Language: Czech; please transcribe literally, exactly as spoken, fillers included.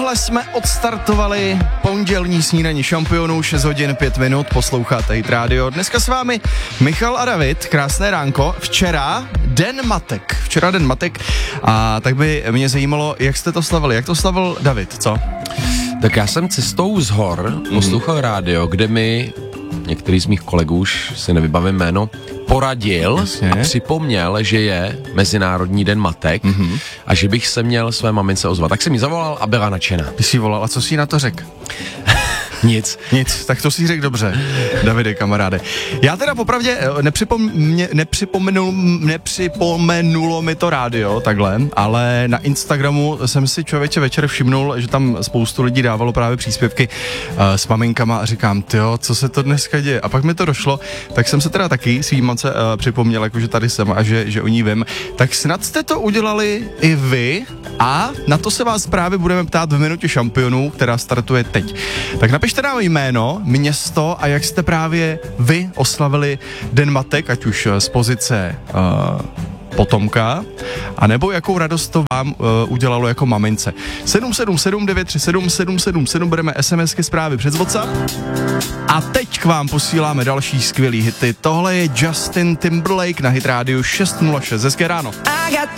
Tímhle jsme odstartovali pondělní snídaní šampionů, šest hodin pět minut, posloucháte Hit Radio. Dneska s vámi Michal a David, krásné ránko. Včera Den matek, včera Den matek a tak by mě zajímalo, jak jste to slavili, jak to slavil David, co? Tak já jsem cestou z hor poslouchal mm. rádio, kde mi některý z mých kolegů, už si nevybavím jméno, poradil Jasně. a připomněl, že je Mezinárodní Den matek mm-hmm. a že bych se měl své mamince ozvat. Tak jsem jí zavolal a byla nadšená. Ty jsi volal a co jsi na to řekl? Nic. Nic, tak to si řekl dobře, Davide, kamaráde. Já teda popravdě nepřipom, mě, nepřipomenul, nepřipomenulo mi to rádio, takhle, ale na Instagramu jsem si člověče večer všimnul, že tam spoustu lidí dávalo právě příspěvky uh, s maminkama a říkám, tyjo, co se to dneska děje? A pak mi to došlo, tak jsem se teda taky svým mamce uh, připomněl, jakože tady jsem a že, že o ní vím. Tak snad jste to udělali i vy a na to se vás právě budeme ptát v minutě šampionů, která startuje teď. Tak napište nám jméno, město a jak jste právě vy oslavili Den matek, ať už z pozice uh, potomka, anebo jakou radost to vám uh, udělalo jako mamince. sedm sedm sedm devět tři sedm sedm sedm sedm, bereme SMSky zprávy přes WhatsApp a teď k vám posíláme další skvělý hity. Tohle je Justin Timberlake na Hit Radio šest nula šest. Hezké ráno.